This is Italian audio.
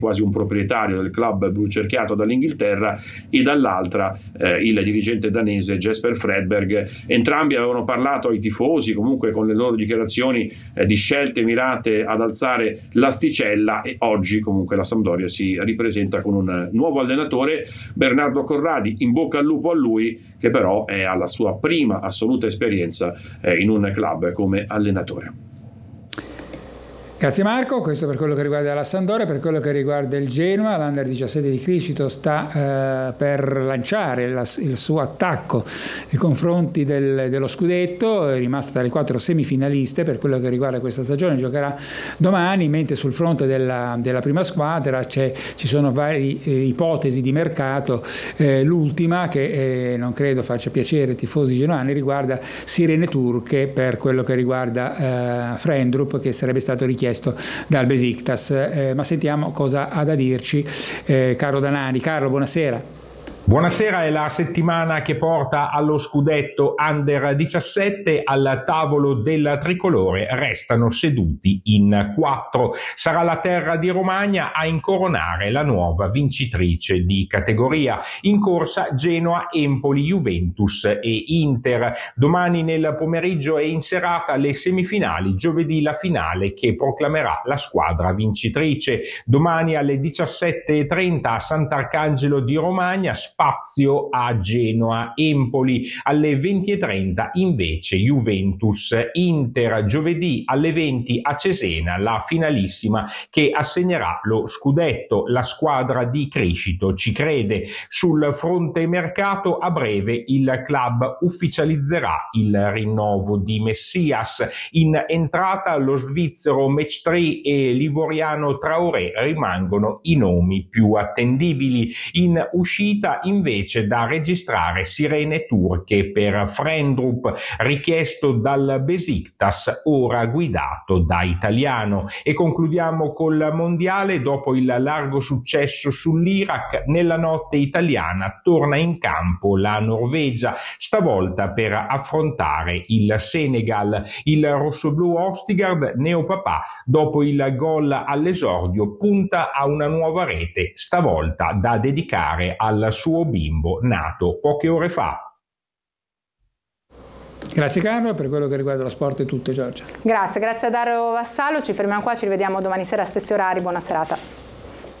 quasi un proprietario del club blucerchiato dall'Inghilterra, e dall'altra il dirigente danese Jesper Fredberg. Entrambi avevano parlato ai tifosi, comunque con le loro dichiarazioni, di scelte mirate ad alzare l'asticella, e oggi comunque la Sampdoria si ripresenta con un nuovo allenatore, Bernardo Corradi. In bocca al lupo a lui, che però è alla sua prima assoluta esperienza in un club come allenatore. Grazie Marco, questo per quello che riguarda la Sampdoria. Per quello che riguarda il Genoa, l'Under 17 di Criscito sta per lanciare il suo attacco nei confronti dello scudetto, è rimasta tra le 4 semifinaliste per quello che riguarda questa stagione, giocherà domani, mentre sul fronte della prima squadra ci sono varie ipotesi di mercato. L'ultima, che non credo faccia piacere ai tifosi genuani, riguarda Sirene Turche per quello che riguarda Frendrup, che sarebbe stato richiesto dal Besiktas, ma sentiamo cosa ha da dirci Carlo Danani. Carlo, buonasera. Buonasera, è la settimana che porta allo scudetto Under 17. Al tavolo del tricolore restano seduti in 4. Sarà la Terra di Romagna a incoronare la nuova vincitrice di categoria. In corsa Genoa, Empoli, Juventus e Inter. Domani nel pomeriggio e in serata le semifinali, giovedì la finale che proclamerà la squadra vincitrice. Domani alle 17:30 a Sant'Arcangelo di Romagna, spazio a Genoa, Empoli. Alle 20:30 invece Juventus, Inter. Giovedì alle 20 a Cesena la finalissima che assegnerà lo scudetto. La squadra di Criscito ci crede. Sul fronte mercato, a breve il club ufficializzerà il rinnovo di Messias. In entrata lo svizzero Mechtree e l'ivoriano Traoré rimangono i nomi più attendibili. In uscita invece da registrare Sirene Turche per Frendrup, richiesto dal Besiktas, ora guidato da Italiano. E concludiamo col mondiale. Dopo il largo successo sull'Iraq, nella notte italiana torna in campo la Norvegia, stavolta per affrontare il Senegal. Il rossoblù Ostigard, neopapà, dopo il gol all'esordio, punta a una nuova rete, stavolta da dedicare al suo bimbo nato poche ore fa. Grazie Carlo, per quello che riguarda lo sport è tutto. Giorgia. Grazie a Dario Vassallo, ci fermiamo qua, ci rivediamo domani sera a stessi orari, buona serata.